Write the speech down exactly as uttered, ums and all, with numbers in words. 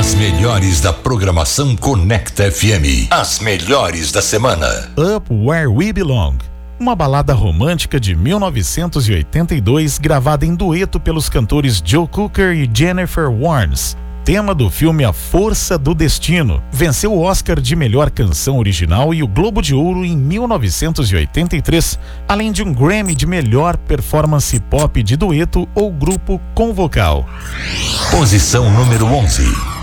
As melhores da programação Conecta F M. As melhores da semana. Up Where We Belong. Uma balada romântica de mil novecentos e oitenta e dois, gravada em dueto pelos cantores Joe Cocker e Jennifer Warnes. Tema do filme A Força do Destino. Venceu o Oscar de melhor canção original e o Globo de Ouro em mil novecentos e oitenta e três, além de um Grammy de melhor performance pop de dueto ou grupo com vocal. Posição número onze.